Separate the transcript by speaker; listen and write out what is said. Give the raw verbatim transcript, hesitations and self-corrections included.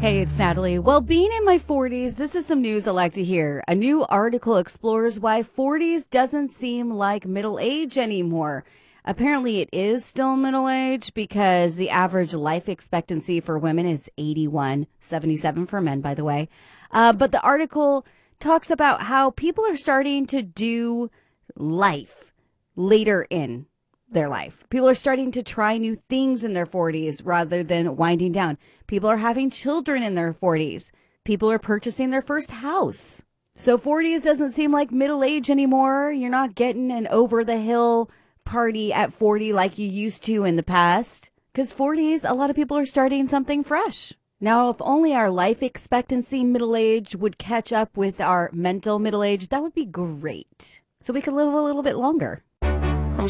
Speaker 1: Hey, it's Natalie. Well, being in my forties, this is some news I like to hear. A new article explores why forties doesn't seem like middle age anymore. Apparently, it is still middle age because the average life expectancy for women is eighty-one, seventy-seven for men, by the way. Uh, but the article talks about how people are starting to do life later in their life. People are starting to try new things in their forties rather than winding down. People are having children in their forties. People are purchasing their first house. So forties doesn't seem like middle age anymore. You're not getting an over the hill party at forty like you used to in the past. Because forties, a lot of people are starting something fresh. Now, if only our life expectancy middle age would catch up with our mental middle age, that would be great. So we could live a little bit longer.